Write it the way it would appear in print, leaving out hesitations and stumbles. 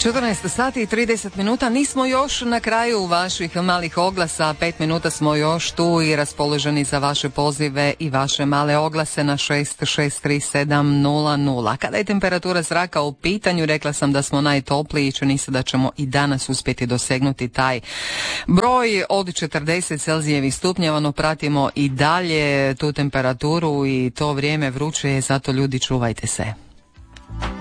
14 sati i 30 minuta, nismo još na kraju vaših malih oglasa, 5 minuta smo još tu i raspoloženi za vaše pozive i vaše male oglase na 663700. Kada je temperatura zraka u pitanju, rekla sam da smo najtopliji, čini se da ćemo i danas uspjeti dosegnuti taj broj od 40 celzijevih stupnjeva, no pratimo i dalje tu temperaturu i to vrijeme vruće je, zato ljudi čuvajte se.